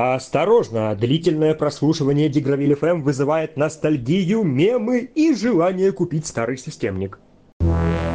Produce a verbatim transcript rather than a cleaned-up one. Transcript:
Осторожно, длительное прослушивание Дигровиль эф эм вызывает ностальгию, мемы и желание купить старый системник.